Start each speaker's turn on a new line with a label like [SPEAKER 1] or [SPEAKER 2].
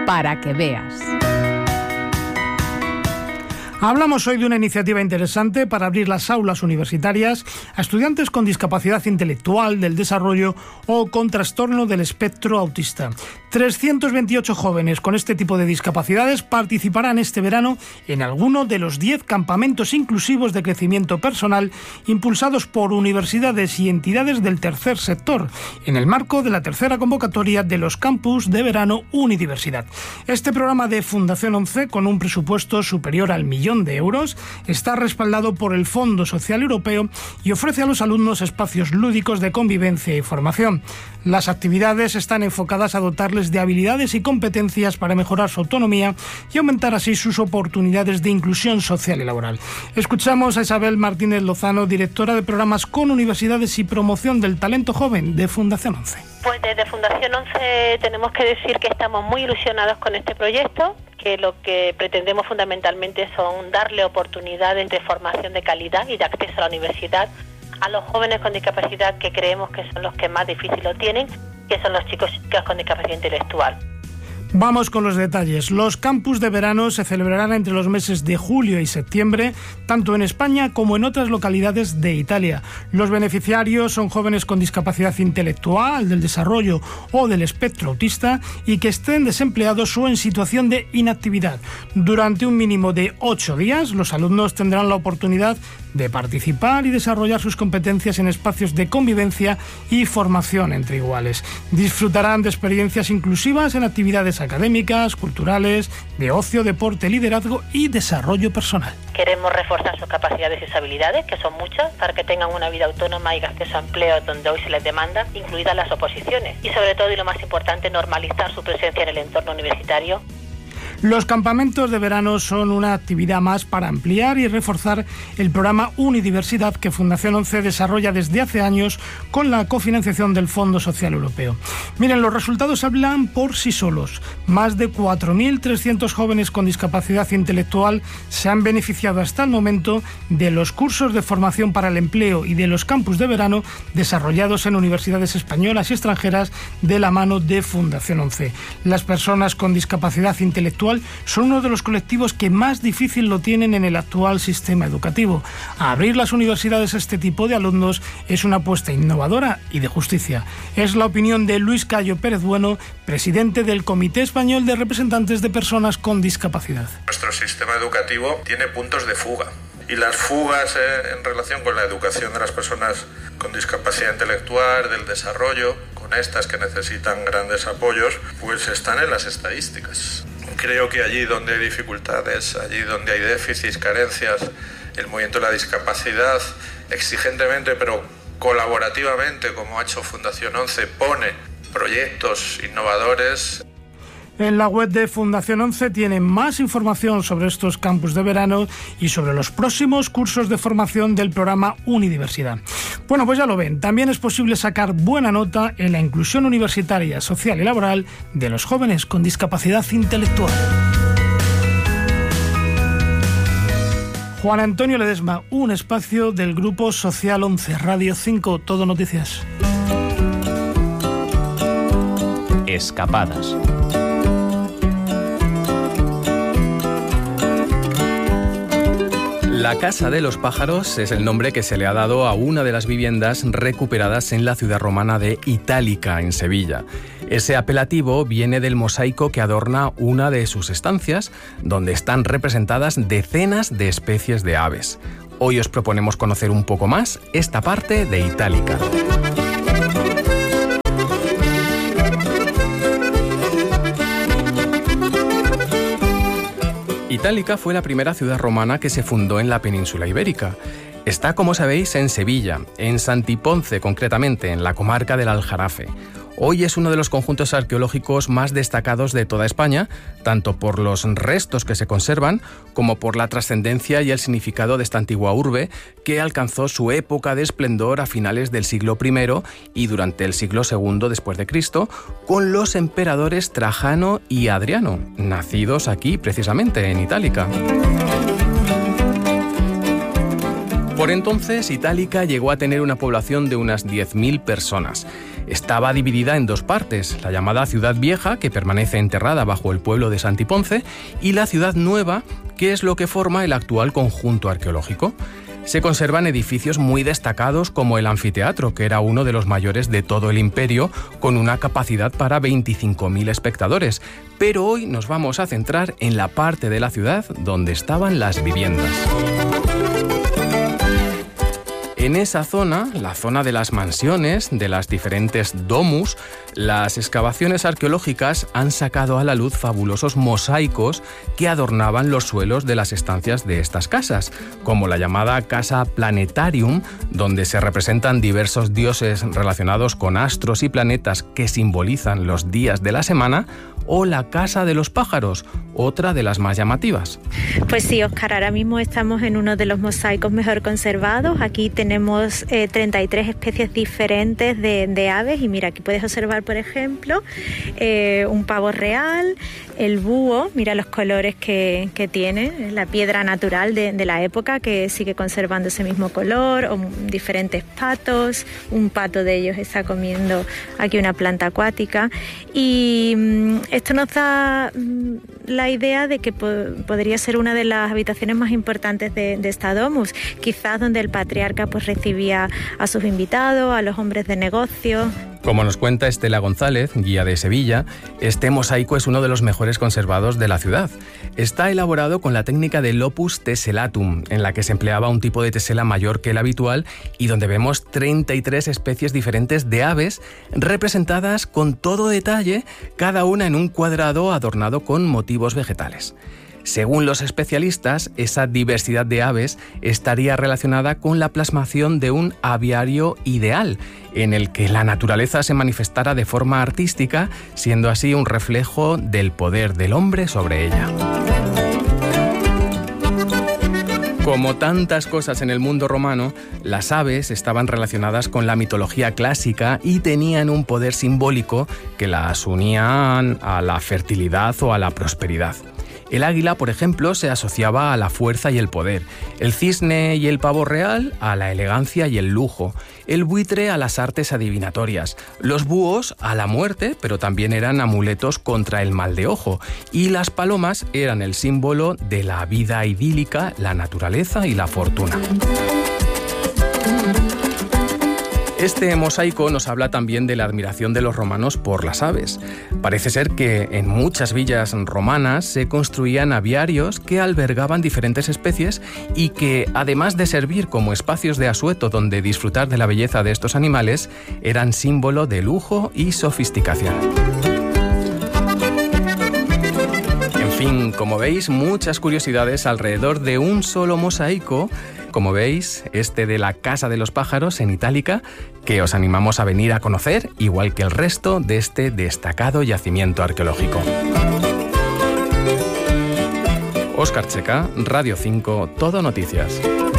[SPEAKER 1] para que veas.
[SPEAKER 2] Hablamos hoy de una iniciativa interesante para abrir las aulas universitarias a estudiantes con discapacidad intelectual, del desarrollo o con trastorno del espectro autista. 328 jóvenes con este tipo de discapacidades participarán este verano en alguno de los 10 campamentos inclusivos de crecimiento personal impulsados por universidades y entidades del tercer sector, en el marco de la tercera convocatoria de los campus de verano Unidiversidad. Este programa de Fundación 11, con un presupuesto superior al €1.000.000, está respaldado por el Fondo Social Europeo y ofrece a los alumnos espacios lúdicos de convivencia y formación. Las actividades están enfocadas a dotarles de habilidades y competencias para mejorar su autonomía y aumentar así sus oportunidades de inclusión social y laboral. Escuchamos a Isabel Martínez Lozano, directora de programas con universidades y promoción del talento joven de Fundación 11.
[SPEAKER 3] Pues desde Fundación 11 tenemos que decir que estamos muy ilusionados con este proyecto, que lo que pretendemos fundamentalmente son darle oportunidades de formación de calidad y de acceso a la universidad a los jóvenes con discapacidad, que creemos que son los que más difícil lo tienen, que son los chicos y chicas con discapacidad intelectual.
[SPEAKER 2] Vamos con los detalles. Los campus de verano se celebrarán entre los meses de julio y septiembre, tanto en España como en otras localidades de Italia. Los beneficiarios son jóvenes con discapacidad intelectual, del desarrollo o del espectro autista y que estén desempleados o en situación de inactividad. Durante un mínimo de 8 días, los alumnos tendrán la oportunidad de participar y desarrollar sus competencias en espacios de convivencia y formación entre iguales. Disfrutarán de experiencias inclusivas en actividades académicas, culturales, de ocio, deporte, liderazgo y desarrollo personal.
[SPEAKER 3] Queremos reforzar sus capacidades y sus habilidades, que son muchas, para que tengan una vida autónoma y acceso a empleo donde hoy se les demanda, incluidas las oposiciones. Y sobre todo, y lo más importante, normalizar su presencia en el entorno universitario.
[SPEAKER 2] Los campamentos de verano son una actividad más para ampliar y reforzar el programa Unidiversidad que Fundación 11 desarrolla desde hace años con la cofinanciación del Fondo Social Europeo. Miren, los resultados hablan por sí solos. Más de 4.300 jóvenes con discapacidad intelectual se han beneficiado hasta el momento de los cursos de formación para el empleo y de los campus de verano desarrollados en universidades españolas y extranjeras de la mano de Fundación 11. Las personas con discapacidad intelectual son uno de los colectivos que más difícil lo tienen en el actual sistema educativo. Abrir las universidades a este tipo de alumnos es una apuesta innovadora y de justicia. Es la opinión de Luis Cayo Pérez Bueno, presidente del Comité Español de Representantes de Personas con Discapacidad.
[SPEAKER 4] Nuestro sistema educativo tiene puntos de fuga. Y las fugas en relación con la educación de las personas con discapacidad intelectual, del desarrollo, con estas que necesitan grandes apoyos, pues están en las estadísticas. Creo que allí donde hay dificultades, allí donde hay déficits, carencias, el movimiento de la discapacidad, exigentemente pero colaborativamente, como ha hecho Fundación 11, pone proyectos innovadores.
[SPEAKER 2] En la web de Fundación 11 tienen más información sobre estos campus de verano y sobre los próximos cursos de formación del programa Unidiversidad. Bueno, pues ya lo ven, también es posible sacar buena nota en la inclusión universitaria, social y laboral de los jóvenes con discapacidad intelectual. Juan Antonio Ledesma, un espacio del Grupo Social 11, Radio 5, Todo Noticias.
[SPEAKER 5] Escapadas. La Casa de los Pájaros es el nombre que se le ha dado a una de las viviendas recuperadas en la ciudad romana de Itálica, en Sevilla. Ese apelativo viene del mosaico que adorna una de sus estancias, donde están representadas decenas de especies de aves. Hoy os proponemos conocer un poco más esta parte de Itálica. Itálica fue la primera ciudad romana que se fundó en la península ibérica. Está, como sabéis, en Sevilla, en Santiponce concretamente, en la comarca del Aljarafe. Hoy es uno de los conjuntos arqueológicos más destacados de toda España, tanto por los restos que se conservan como por la trascendencia y el significado de esta antigua urbe que alcanzó su época de esplendor a finales del siglo I y durante el siglo II después de Cristo, con los emperadores Trajano y Adriano, nacidos aquí precisamente en Itálica. Por entonces, Itálica llegó a tener una población de unas 10.000 personas. Estaba dividida en dos partes, la llamada Ciudad Vieja, que permanece enterrada bajo el pueblo de Santiponce, y la Ciudad Nueva, que es lo que forma el actual conjunto arqueológico. Se conservan edificios muy destacados como el anfiteatro, que era uno de los mayores de todo el imperio, con una capacidad para 25.000 espectadores. Pero hoy nos vamos a centrar en la parte de la ciudad donde estaban las viviendas. En esa zona, la zona de las mansiones, de las diferentes domus, las excavaciones arqueológicas han sacado a la luz fabulosos mosaicos que adornaban los suelos de las estancias de estas casas, como la llamada Casa Planetarium, donde se representan diversos dioses relacionados con astros y planetas que simbolizan los días de la semana, o la Casa de los Pájaros, otra de las más llamativas.
[SPEAKER 1] Pues sí, Óscar, ahora mismo estamos en uno de los mosaicos mejor conservados. Aquí tenemos 33 especies diferentes de aves y mira, aquí puedes observar, por ejemplo, un pavo real, el búho, mira los colores que tiene, la piedra natural de la época que sigue conservando ese mismo color, o diferentes patos, un pato de ellos está comiendo aquí una planta acuática y esto nos da la idea de que podría ser una de las habitaciones más importantes de esta domus, quizás donde el patriarca pues recibía a sus invitados, a los hombres de negocio.
[SPEAKER 5] Como nos cuenta Estela González, guía de Sevilla, este mosaico es uno de los mejores conservados de la ciudad. Está elaborado con la técnica del opus tessellatum, en la que se empleaba un tipo de tesela mayor que el habitual y donde vemos 33 especies diferentes de aves representadas con todo detalle, cada una en un cuadrado adornado con motivos vegetales. Según los especialistas, esa diversidad de aves estaría relacionada con la plasmación de un aviario ideal, en el que la naturaleza se manifestara de forma artística, siendo así un reflejo del poder del hombre sobre ella. Como tantas cosas en el mundo romano, las aves estaban relacionadas con la mitología clásica y tenían un poder simbólico que las unían a la fertilidad o a la prosperidad. El águila, por ejemplo, se asociaba a la fuerza y el poder, el cisne y el pavo real a la elegancia y el lujo, el buitre a las artes adivinatorias, los búhos a la muerte, pero también eran amuletos contra el mal de ojo, y las palomas eran el símbolo de la vida idílica, la naturaleza y la fortuna. Este mosaico nos habla también de la admiración de los romanos por las aves. Parece ser que en muchas villas romanas se construían aviarios que albergaban diferentes especies y que, además de servir como espacios de asueto donde disfrutar de la belleza de estos animales, eran símbolo de lujo y sofisticación. En fin, como veis, muchas curiosidades alrededor de un solo mosaico. Como veis, este de la Casa de los Pájaros en Itálica, que os animamos a venir a conocer, igual que el resto de este destacado yacimiento arqueológico. Óscar Checa, Radio 5, Todo Noticias.